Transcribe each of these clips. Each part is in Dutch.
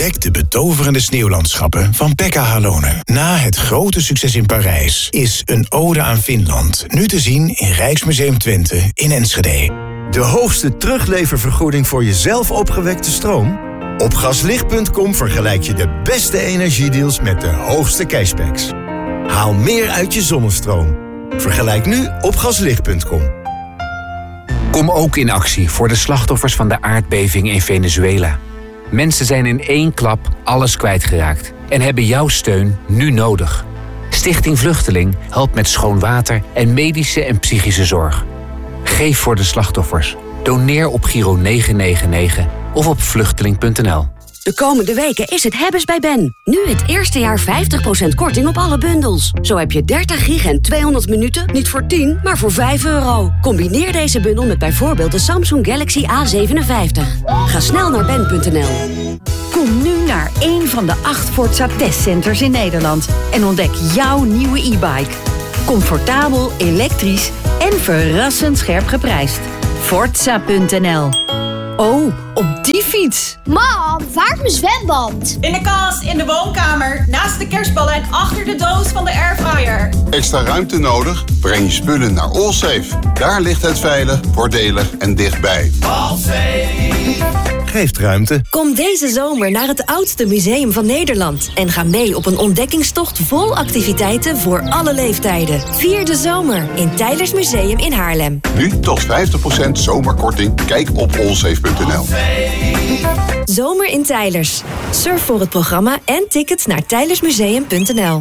Ontdek de betoverende sneeuwlandschappen van Pekka Halonen. Na het grote succes in Parijs is Een ode aan Finland nu te zien in Rijksmuseum Twente in Enschede. De hoogste terugleververgoeding voor jezelf opgewekte stroom? Op gaslicht.com vergelijk je de beste energiedeals met de hoogste cashbacks. Haal meer uit je zonnestroom. Vergelijk nu op gaslicht.com. Kom ook in actie voor de slachtoffers van de aardbeving in Venezuela. Mensen zijn in één klap alles kwijtgeraakt en hebben jouw steun nu nodig. Stichting Vluchteling helpt met schoon water en medische en psychische zorg. Geef voor de slachtoffers. Doneer op Giro 999 of op vluchteling.nl. De komende weken is het hebbes bij Ben. Nu het eerste jaar 50% korting op alle bundels. Zo heb je 30 gig en 200 minuten niet voor 10, maar voor €5. Combineer deze bundel met bijvoorbeeld de Samsung Galaxy A57. Ga snel naar ben.nl. Kom nu naar één van de 8 Forza testcenters in Nederland en ontdek jouw nieuwe e-bike. Comfortabel, elektrisch en verrassend scherp geprijsd. Forza.nl. Oh, op die fiets. Mam, waar is mijn zwemband? In de kast, in de woonkamer, naast de kerstballen en achter de doos van de airfryer. Extra ruimte nodig? Breng je spullen naar Allsafe. Daar ligt het veilig, voordelig en dichtbij. Allsafe geeft ruimte. Kom deze zomer naar het oudste museum van Nederland en ga mee op een ontdekkingstocht vol activiteiten voor alle leeftijden. Vier de zomer in Teylers Museum in Haarlem. Nu tot 50% zomerkorting. Kijk op allsafe.nl. Zomer in Teylers. Surf voor het programma en tickets naar teylersmuseum.nl.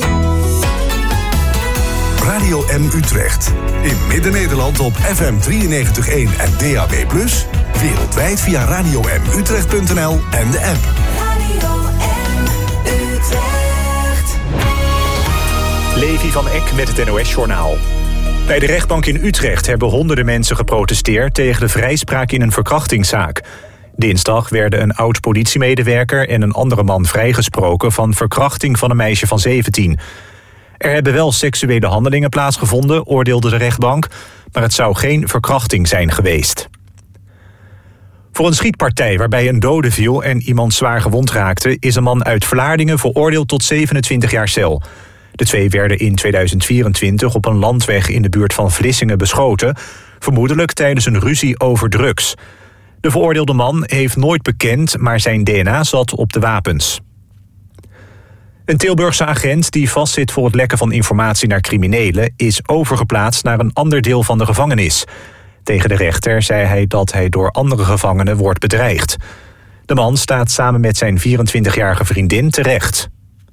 Radio M Utrecht. In Midden-Nederland op FM 93.1 en DAB+. Wereldwijd via radiomutrecht.nl en de app. Radio M Utrecht. Levi van Eck met het NOS-journaal. Bij de rechtbank in Utrecht hebben honderden mensen geprotesteerd tegen de vrijspraak in een verkrachtingszaak. Dinsdag werden een oud-politiemedewerker en een andere man vrijgesproken van verkrachting van een meisje van 17. Er hebben wel seksuele handelingen plaatsgevonden, oordeelde de rechtbank, maar het zou geen verkrachting zijn geweest. Voor een schietpartij waarbij een dode viel en iemand zwaar gewond raakte, is een man uit Vlaardingen veroordeeld tot 27 jaar cel. De twee werden in 2024 op een landweg in de buurt van Vlissingen beschoten, vermoedelijk tijdens een ruzie over drugs. De veroordeelde man heeft nooit bekend, maar zijn DNA zat op de wapens. Een Tilburgse agent die vastzit voor het lekken van informatie naar criminelen is overgeplaatst naar een ander deel van de gevangenis. Tegen de rechter zei hij dat hij door andere gevangenen wordt bedreigd. De man staat samen met zijn 24-jarige vriendin terecht.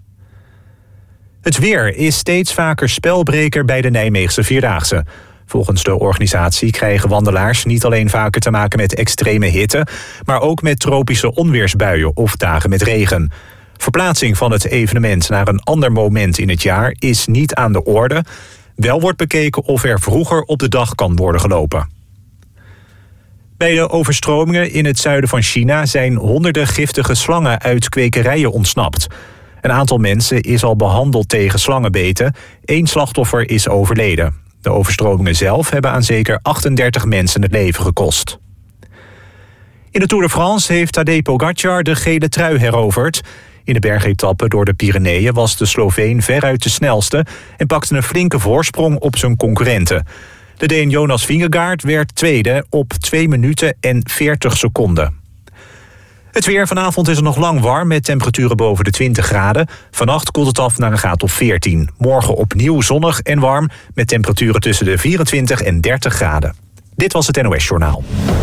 Het weer is steeds vaker spelbreker bij de Nijmeegse Vierdaagse. Volgens de organisatie krijgen wandelaars niet alleen vaker te maken met extreme hitte, maar ook met tropische onweersbuien of dagen met regen. Verplaatsing van het evenement naar een ander moment in het jaar is niet aan de orde. Wel wordt bekeken of er vroeger op de dag kan worden gelopen. Bij de overstromingen in het zuiden van China zijn honderden giftige slangen uit kwekerijen ontsnapt. Een aantal mensen is al behandeld tegen slangenbeten. 1 slachtoffer is overleden. De overstromingen zelf hebben aan zeker 38 mensen het leven gekost. In de Tour de France heeft Tadej Pogačar de gele trui heroverd. In de bergetappe door de Pyreneeën was de Sloveen veruit de snelste en pakte een flinke voorsprong op zijn concurrenten. De Deen Jonas Vingegaard werd tweede op 2 minuten en 40 seconden. Het weer: vanavond is het nog lang warm met temperaturen boven de 20 graden. Vannacht koelt het af naar een graad of 14. Morgen opnieuw zonnig en warm met temperaturen tussen de 24 en 30 graden. Dit was het NOS Journaal.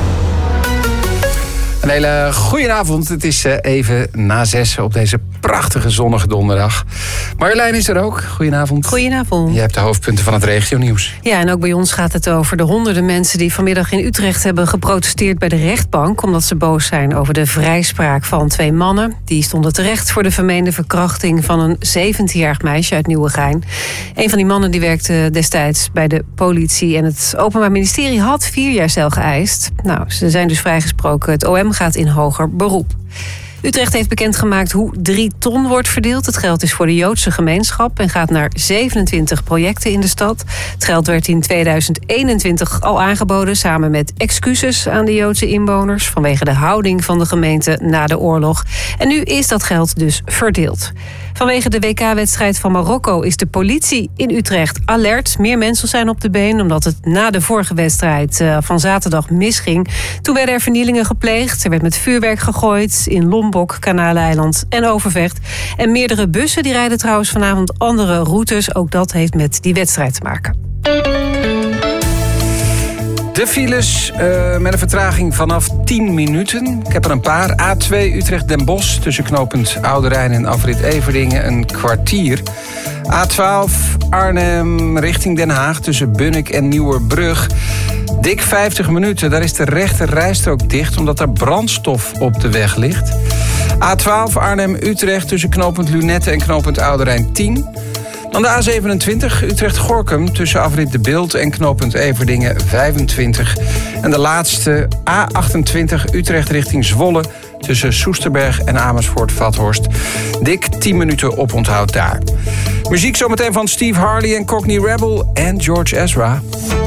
Een hele goede avond. Het is even na 6 op deze prachtige zonnige donderdag. Marjolein is er ook. Goedenavond. Goedenavond. Je hebt de hoofdpunten van het regionieuws. Ja, en ook bij ons gaat het over de honderden mensen die vanmiddag in Utrecht hebben geprotesteerd bij de rechtbank, omdat ze boos zijn over de vrijspraak van 2 mannen. Die stonden terecht voor de vermeende verkrachting van een 17-jarig meisje uit Nieuwegein. Een van die mannen die werkte destijds bij de politie en het Openbaar Ministerie had 4 jaar cel geëist. Nou, ze zijn dus vrijgesproken. Het OM gaat in hoger beroep. Utrecht heeft bekendgemaakt hoe 3 ton wordt verdeeld. Het geld is voor de Joodse gemeenschap en gaat naar 27 projecten in de stad. Het geld werd in 2021 al aangeboden samen met excuses aan de Joodse inwoners vanwege de houding van de gemeente na de oorlog. En nu is dat geld dus verdeeld. Vanwege de WK-wedstrijd van Marokko is de politie in Utrecht alert. Meer mensen zijn op de been omdat het na de vorige wedstrijd van zaterdag misging. Toen werden er vernielingen gepleegd. Er werd met vuurwerk gegooid in Lombok, Kanaleiland en Overvecht. En meerdere bussen die rijden trouwens vanavond andere routes. Ook dat heeft met die wedstrijd te maken. De files met een vertraging vanaf 10 minuten. Ik heb er een paar. A2 Utrecht-Den Bosch tussen knooppunt Oude Rijn en afrit Everdingen een kwartier. A12 Arnhem richting Den Haag tussen Bunnik en Nieuwerbrug. Dik 50 minuten. Daar is de rechter rijstrook dicht omdat er brandstof op de weg ligt. A12 Arnhem-Utrecht tussen knooppunt Lunette en knooppunt Oude Rijn 10. Dan de A27 Utrecht-Gorkum tussen afrit De Bilt en knooppunt Everdingen 25. En de laatste A28 Utrecht richting Zwolle tussen Soesterberg en Amersfoort-Vathorst. Dik 10 minuten oponthoud daar. Muziek zometeen van Steve Harley en Cockney Rebel en George Ezra.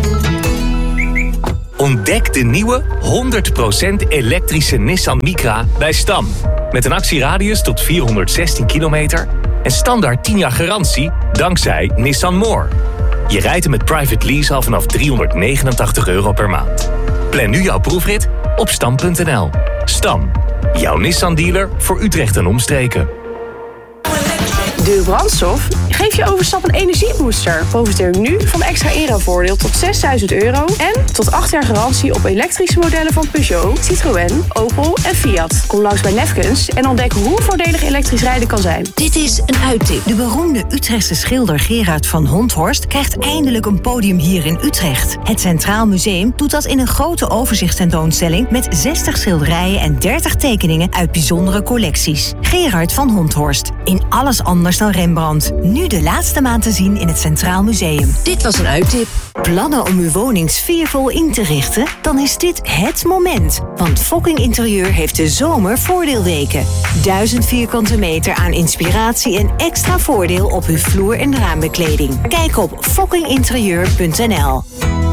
Ontdek de nieuwe 100% elektrische Nissan Micra bij Stam. Met een actieradius tot 416 kilometer en standaard 10 jaar garantie dankzij Nissan More. Je rijdt hem met private lease al vanaf €389 per maand. Plan nu jouw proefrit op stam.nl. Stam, jouw Nissan dealer voor Utrecht en omstreken. Duur brandstof? Geef je overstap een energiebooster. Profiteer nu van extra inruilvoordeel tot €6.000 en tot 8 jaar garantie op elektrische modellen van Peugeot, Citroën, Opel en Fiat. Kom langs bij Lefkens en ontdek hoe voordelig elektrisch rijden kan zijn. Dit is een uittip. De beroemde Utrechtse schilder Gerard van Honthorst krijgt eindelijk een podium hier in Utrecht. Het Centraal Museum doet dat in een grote overzichtstentoonstelling met 60 schilderijen en 30 tekeningen uit bijzondere collecties. Gerard van Honthorst. In alles anders dan Rembrandt. Nu de laatste maand te zien in het Centraal Museum. Dit was een uittip. Plannen om uw woning sfeervol in te richten? Dan is dit het moment. Want Fokking Interieur heeft de zomer voordeelweken. 1000 vierkante meter aan inspiratie en extra voordeel op uw vloer- en raambekleding. Kijk op fokkinginterieur.nl.